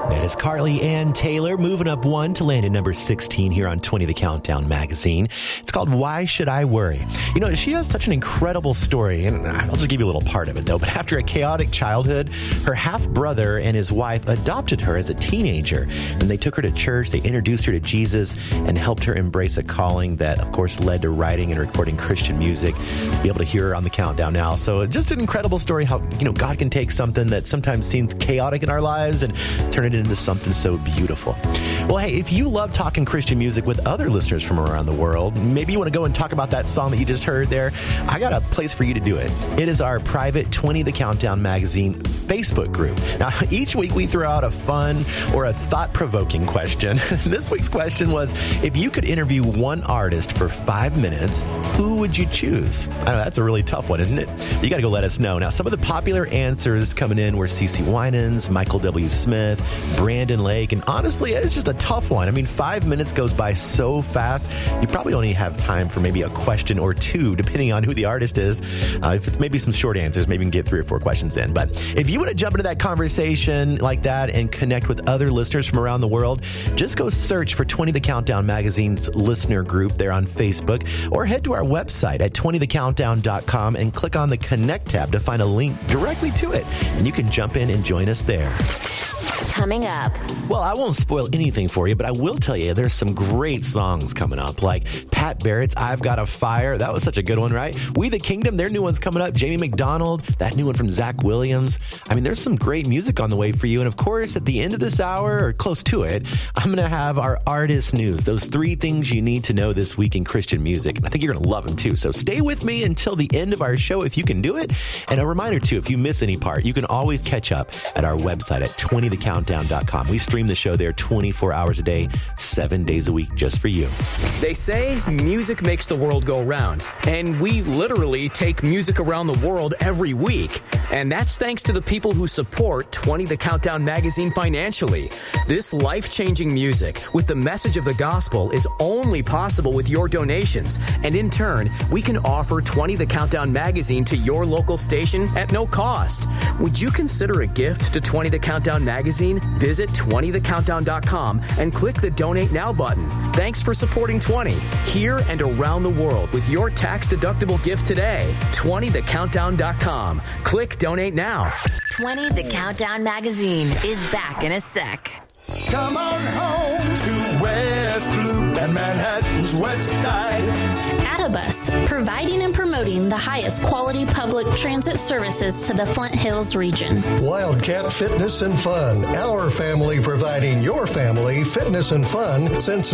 That is Carly Ann Taylor moving up one to land at number 16 here on 20 The Countdown magazine. It's called Why Should I Worry? You know, she has such an incredible story, and I'll just give you a little part of it, though. But after a chaotic childhood, her half-brother and his wife adopted her as a teenager. And they took her to church, they introduced her to Jesus, and helped her embrace a calling that, of course, led to writing and recording Christian music. Be able to hear her on The Countdown now. So just an incredible story how, you know, God can take something that sometimes seems chaotic in our lives and turn it into something so beautiful. Well, hey, if you love talking Christian music with other listeners from around the world, maybe you want to go and talk about that song that you just heard there, I got a place for you to do it. It is our private 20 The Countdown magazine Facebook group. Now, each week we throw out a fun or a thought-provoking question. This week's question was, if you could interview one artist for 5 minutes, who would you choose? I know that's a really tough one, isn't it? You got to go let us know. Now, some of the popular answers coming in were CeCe Winans, Michael W. Smith, Brandon Lake, and honestly, it's just a tough one. I mean, 5 minutes goes by so fast, you probably only have time for maybe a question or two, depending on who the artist is. If it's maybe some short answers, maybe you can get 3 or 4 questions in. But if you want to jump into that conversation like that and connect with other listeners from around the world, just go search for 20 The Countdown magazine's listener group there on Facebook, or head to our website at 20thecountdown.com and click on the Connect tab to find a link directly to it. And you can jump in and join us there. Coming up. Well, I won't spoil anything for you, but I will tell you there's some great songs coming up, like Pat Barrett's I've Got a Fire. That was such a good one, right? We the Kingdom, their new one's coming up. Jamie McDonald, that new one from Zach Williams. I mean, there's some great music on the way for you. And of course, at the end of this hour, or close to it, I'm going to have our artist news. Those 3 things you need to know this week in Christian music. I think you're going to love them too. So stay with me until the end of our show if you can do it. And a reminder too, if you miss any part, you can always catch up at our website at 20thecountdown.com. We stream the show there 24 hours a day, 7 days a week, just for you. They say music makes the world go round, and we literally take music around the world every week. And that's thanks to the people who support 20 The Countdown magazine financially. This life-changing music with the message of the gospel is only possible with your donations. And in turn, we can offer 20 The Countdown magazine to your local station at no cost. Would you consider a gift to 20 The Countdown magazine? Visit 20thecountdown.com and click the Donate Now button. Thanks for supporting 20 here and around the world with your tax-deductible gift today. 20thecountdown.com. Click Donate Now. 20 The Countdown magazine is back in a sec. Come on home to West Loop and Manhattan's West Side. Adabus, providing and promoting the highest quality public transit services to the Flint Hills region. Wildcat Fitness and Fun, our family providing your family fitness and fun since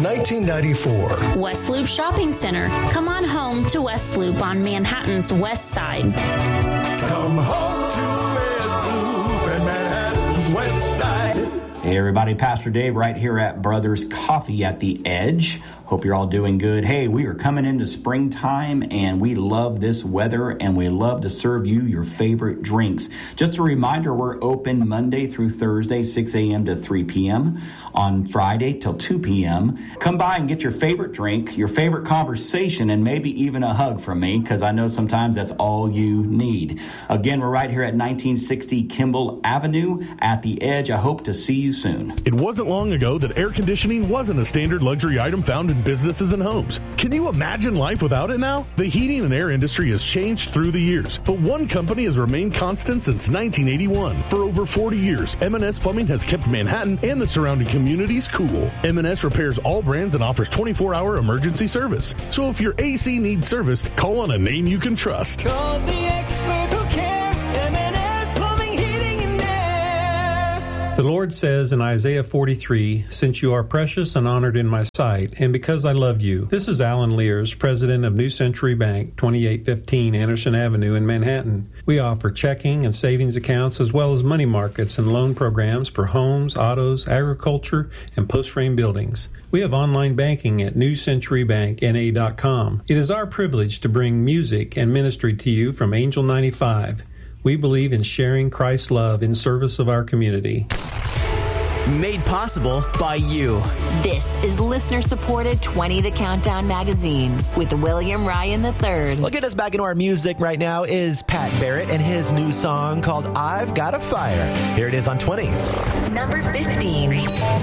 1994. West Loop Shopping Center, come on home to West Loop on Manhattan's west side. Come home to West Loop and Manhattan's West Side. Hey everybody, Pastor Dave right here at Brothers Coffee at the Edge. Hope you're all doing good. Hey, we are coming into springtime and we love this weather and we love to serve you your favorite drinks. Just a reminder, we're open Monday through Thursday, 6 a.m. to 3 p.m. on Friday till 2 p.m. Come by and get your favorite drink, your favorite conversation, and maybe even a hug from me, because I know sometimes that's all you need. Again, we're right here at 1960 Kimball Avenue at the Edge. I hope to see you soon. It wasn't long ago that air conditioning wasn't a standard luxury item found in businesses and homes. Can you imagine life without it now? The heating and air industry has changed through the years, but one company has remained constant since 1981. For over 40 years, M&S Plumbing has kept Manhattan and the surrounding communities cool. M&S repairs all brands and offers 24-hour emergency service. So if your AC needs serviced, call on a name you can trust. Call the expert who care. M&S Plumbing, Heating, and Air. The Lord says in Isaiah 43, "Since you are precious and honored in my sight, and because I love you." This is Alan Lears, president of New Century Bank, 2815 Anderson Avenue in Manhattan. We offer checking and savings accounts as well as money markets and loan programs for homes, autos, agriculture, and post-frame buildings. We have online banking at newcenturybankna.com. It is our privilege to bring music and ministry to you from Angel 95. We believe in sharing Christ's love in service of our community. Made possible by you. This is listener-supported 20 The Countdown Magazine with William Ryan III. Well, getting us back into our music right now is Pat Barrett and his new song called I've Got a Fire. Here it is on 20. Number 15.